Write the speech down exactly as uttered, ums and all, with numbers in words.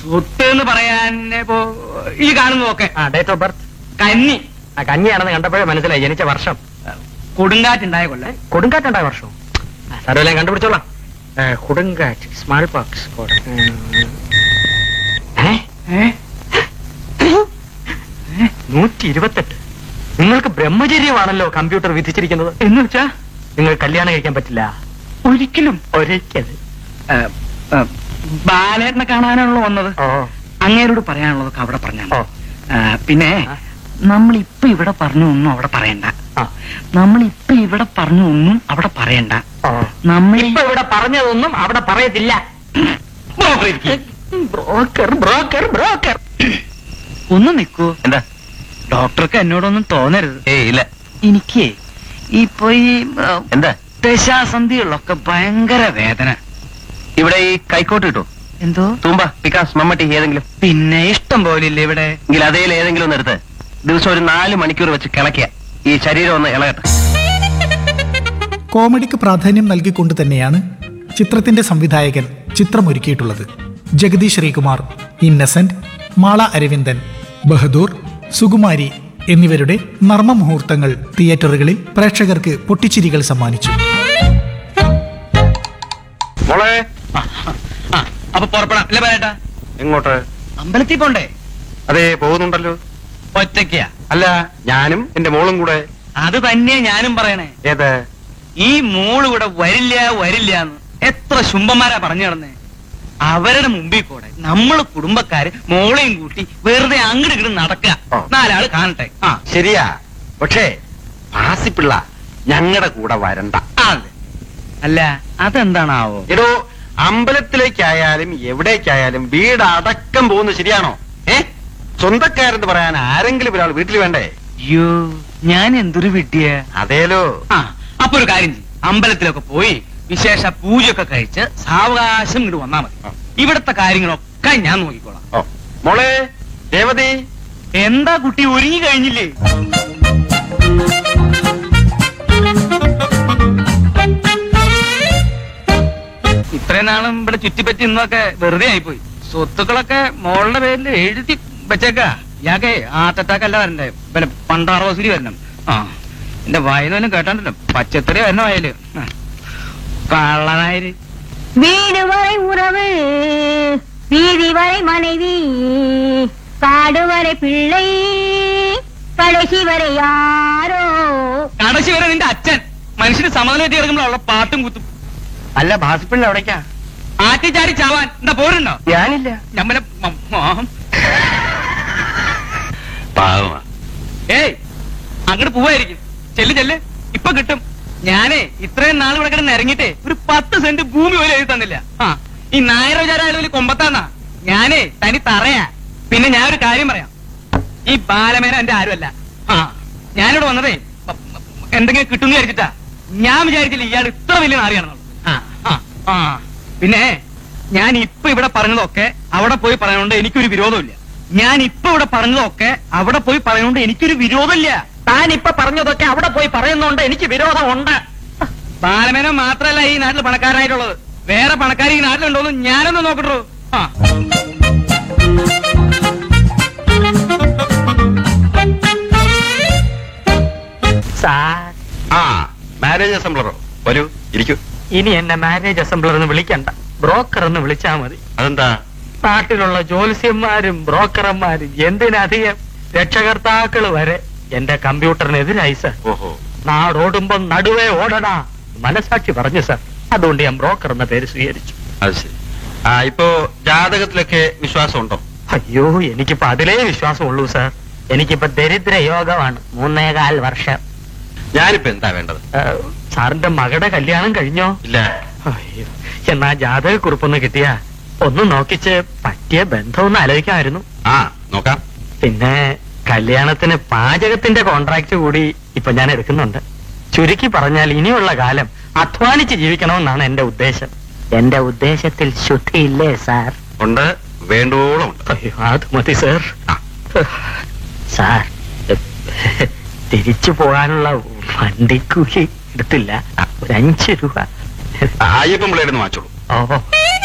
സ്വത്ത് എന്ന് പറയാൻ ഇപ്പോ ഈ കാണുന്നതൊക്കെ ആ ഡേറ്റ് ഓഫ് ബർത്ത് കന്നി ആ കഞ്ഞിയാണെന്ന് കണ്ടപ്പോഴേ മനസ്സിലായി ജനിച്ച വർഷം. കൊടുങ്കാറ്റുണ്ടായ കൊല്ലം. കൊടുങ്കാറ്റുണ്ടായ വർഷം സർവെല്ലാം കണ്ടുപിടിച്ചോളാം. ഏ, കൊടുങ്കാറ്റ്, സ്മാൾ പോക്സ്, നൂറ്റി ഇരുപത്തെട്ട്. നിങ്ങൾക്ക് ബ്രഹ്മചര്യമാണല്ലോ കമ്പ്യൂട്ടർ വിധിച്ചിരിക്കുന്നത്. എന്ന് വെച്ചാ നിങ്ങൾ കല്യാണം കഴിക്കാൻ പറ്റില്ല ഒരിക്കലും. ഒരിക്കലും. ബാലേട്ടനെ കാണാനാണല്ലോ വന്നത്. ഓ അങ്ങേരോട് പറയാനുള്ളതൊക്കെ അവിടെ പറഞ്ഞാൽ ഓ പിന്നെ നമ്മളിപ്പൊ ഇവിടെ പറഞ്ഞു ഒന്നും അവിടെ പറയണ്ട. ആ നമ്മളിപ്പൊ ഇവിടെ പറഞ്ഞു ഒന്നും അവിടെ പറയണ്ട. ഓ നമ്മൾ ഇപ്പൊ ഇവിടെ പറഞ്ഞതൊന്നും അവിടെ പറയത്തില്ല. Broker broker broker. ഒന്ന് നിൽക്കൂ. എന്താ? ഡോക്ടർക്ക് എന്നോടൊന്നും തോന്നരുത്. ഏയ് ഇല്ല. എനിക്ക് ഇപ്പൊ ഈ എന്താ? ദശാസന്ധികളിലൊക്കെ ഭയങ്കര വേദന. ഇവിടെ ഈ കൈക്കോട്ട് കിട്ടും. എന്തോ? തൂമ്പ, പിക്കാസ്, മമ്മട്ടി ഏതെങ്കിലും. പിന്നെ ഇഷ്ടം പോലില്ലേ ഇവിടെ. എങ്കിൽ അതേൽ ഏതെങ്കിലും ഒന്ന് എടുത്ത് ദിവസം ഒരു നാല് മണിക്കൂർ വെച്ച് കിളക്കുക. ഈ ശരീരം ഒന്ന് ഇളകട്ടെ. കോമഡിക്ക് പ്രാധാന്യം നൽകിക്കൊണ്ട് തന്നെയാണ് ചിത്രത്തിന്റെ സംവിധായകൻ ചിത്രമൊരുക്കിയിട്ടുള്ളത്. ജഗതി ശ്രീകുമാർ, ഇന്നസെന്റ്, മാള അരവിന്ദൻ, ബഹദൂർ, സുകുമാരി എന്നിവരുടെ നർമ്മ മുഹൂർത്തങ്ങൾ തിയേറ്ററുകളിൽ പ്രേക്ഷകർക്ക് പൊട്ടിച്ചിരികൾ സമ്മാനിച്ചു. മോളെ, അപ്പൊ പുറപ്പെടാം അല്ലേ പറയട്ടാ? എങ്ങോട്ട്? അമ്പലത്തിൽ പോണ്ടേ? അതെ, പോകുന്നുണ്ടല്ലോ. ഒറ്റയ്ക്കാ? അല്ല, ഞാനും എന്റെ മോളും കൂടെ. അത് തന്നെയാ ഞാനും പറയണേ. ഏത്? ഈ മോള് ഇവിടെ വരില്ല വരില്ല എന്ന് എത്ര ശുംഭന്മാരാ പറഞ്ഞു നടന്നേ. അവരുടെ മുമ്പിൽ കൂടെ നമ്മള് കുടുംബക്കാര് മോളെയും കൂട്ടി വെറുതെ അങ്ങോട്ട് ഇങ്ങോട്ട് നടക്കുക. നാലാള് കാണട്ടെ. ആ ശരിയാ. പക്ഷേ ഭാസിപ്പിള്ള ഞങ്ങളുടെ കൂടെ വരണ്ട. അതെ. അല്ല അതെന്താണാവോ? എടോ, അമ്പലത്തിലേക്കായാലും എവിടേക്കായാലും വീട് അടക്കം പോകുന്നത് ശരിയാണോ? ഏ സ്വന്തക്കാരെന്ന് പറയാൻ ആരെങ്കിലും ഒരാൾ വീട്ടിൽ വേണ്ടേ? അയ്യോ, ഞാൻ എന്തൊരു വിട്ടിയ. അതേലോ. ആ അപ്പൊ ഒരു കാര്യം ചെയ്യും, അമ്പലത്തിലൊക്കെ പോയി വിശേഷ പൂജയൊക്കെ കഴിച്ച് സാവകാശം ഇങ്ങോട്ട് വന്നാ മതി. ഇവിടത്തെ കാര്യങ്ങളൊക്കെ ഞാൻ നോക്കിക്കോളാം. ഓ മോളെ രേവതി, എന്താ കുട്ടി ഒരുങ്ങി കഴിഞ്ഞില്ലേ? ഇത്രയും നാളും ഇവിടെ ചുറ്റിപ്പറ്റി ഇന്നൊക്കെ വെറുതെ ആയിപ്പോയി. സ്വത്തുക്കളൊക്കെ മോളുടെ പേരിൽ എഴുതി വെച്ചേക്കാ. ഇയാക്കെ ഹാർട്ട് അറ്റാക്ക് അല്ല വരണ്ടേ, പിന്നെ പണ്ടാറ് വസൂരി വരണം. ആ എന്റെ വായനൊന്നും കേട്ടാണ്ടല്ലോ, പച്ചത്തറി വരണ വയല് കള്ളനായിര്. வீடு வரை உறவு, வீதி வரை மனைவி, காடு வரை பிள்ளை, கடைசி வரை யாரோ. കടശി വരെ നിന്റെ അച്ഛൻ മനുഷ്യന് സമനില എത്തി കിടക്കുമ്പോഴുള്ള പാട്ടും കുത്തും. അല്ല ഭാസിപ്പിള്ള എവിടേക്കാ? ആറ്റിച്ചാടി ചാവാൻ എന്താ പോരുണ്ടോ? ഞാനില്ല. ഞമ്മനെ പാവമാ. ഏയ് അങ്ങോട്ട് പോവായിരിക്കും. ചെല്ല് ചെല്ല്, ഇപ്പൊ കിട്ടും. ഞാനേ ഇത്രയും നാൾ ഇവിടെ കിടന്ന് ഇറങ്ങിട്ടേ ഒരു പത്ത് സെന്റ് ഭൂമി പോലും എഴുതി തന്നില്ല. ആ ഈ നായര വിചാരം വലിയ കൊമ്പത്താന്നാ. ഞാനേ തനി തറയാ. പിന്നെ ഞാൻ ഒരു കാര്യം പറയാം, ഈ ബാലമേന എന്റെ ആരുമല്ല. ആ ഞാനിവിടെ വന്നതേ എന്തെങ്കിലും കിട്ടുമെന്ന് വിചാരിച്ചിട്ടാ. ഞാൻ വിചാരിച്ചില്ല ഇയാൾ ഇത്ര വലിയ നാറിയാണെന്നുള്ളത്. ആ ആ ആ പിന്നെ ഞാൻ ഇപ്പൊ ഇവിടെ പറഞ്ഞതൊക്കെ അവിടെ പോയി പറയുന്നോണ്ട് എനിക്കൊരു വിരോധമില്ല. ഞാൻ ഇപ്പൊ ഇവിടെ പറഞ്ഞതൊക്കെ അവിടെ പോയി പറയുന്നോണ്ട് എനിക്കൊരു വിരോധമില്ല. താൻ ഇപ്പൊ പറഞ്ഞതൊക്കെ അവിടെ പോയി പറയുന്നോണ്ട് എനിക്ക് വിരോധമുണ്ട്. ബാലമേനം മാത്രല്ല ഈ നാട്ടിൽ പണക്കാരായിട്ടുള്ളത്, വേറെ പണക്കാർ ഈ നാട്ടിലുണ്ടോന്ന് ഞാനൊന്ന് നോക്കട്ടു. ആ സാർ, ആ മാരേജ് അസംബ്ലറോ? വരൂ, ഇരിക്കൂ. ഇനി എന്നെ മാരേജ് അസംബ്ലർ എന്ന് വിളിക്കണ്ട, ബ്രോക്കർ എന്ന് വിളിച്ചാ മതി. അതെന്താ? നാട്ടിലുള്ള ജ്യോത്സ്യന്മാരും ബ്രോക്കർമാരും എന്തിനധികം രക്ഷകർത്താക്കള് വരെ എന്റെ കമ്പ്യൂട്ടറിനെതിരായി സർ. ഓഹോ. നാടോടുമ്പോ നടുവേ ഓടടാ മനസാക്ഷി പറഞ്ഞു സർ. അതുകൊണ്ട് ഞാൻ ബ്രോക്കർ എന്ന പേര് സ്വീകരിച്ചു. അത് ശരി. ആ ഇപ്പോ ജാതകത്തിലൊക്കെ വിശ്വാസം ഉണ്ടോ? അയ്യോ, എനിക്കിപ്പോ അതിലേ വിശ്വാസമുള്ളൂ സർ. എനിക്കിപ്പോ ദരിദ്ര യോഗമാണ്. മൂന്നേകാൽ വർഷം. ഞാനിപ്പോ എന്താ വേണ്ടത്? സാറിന്റെ മകളുടെ കല്യാണം കഴിഞ്ഞോ? ഇല്ല. അയ്യോ, എന്നാ ജാതക കുറിപ്പൊന്ന് കിട്ടിയാ ഒന്ന് നോക്കിച്ച് പറ്റിയ ബന്ധം ഒന്ന് ആലോചിക്കാമായിരുന്നു. ആ നോക്കാം. പിന്നെ കല്യാണത്തിന് പാചകത്തിന്റെ കോൺട്രാക്ട് കൂടി ഇപ്പൊ ഞാൻ എടുക്കുന്നുണ്ട്. ചുരുക്കി പറഞ്ഞാൽ ഇനിയുള്ള കാലം അധ്വാനിച്ച് ജീവിക്കണമെന്നാണ് എന്റെ ഉദ്ദേശം. എന്റെ ഉദ്ദേശത്തിൽ ശുദ്ധിയില്ലേ സാർ? ഉണ്ട്, വേണ്ടോളം ഉണ്ട്. അയ്യോ, അത് മതി സാർ. സാർ, തിരിച്ചു പോകാനുള്ള വണ്ടിക്കൂലി എടുത്തില്ല, ഒരു അഞ്ച് രൂപ. അയ്യപ്പൻ പിള്ളേരുന്ന് വാങ്ങിച്ചോളൂ. ഓഹോ.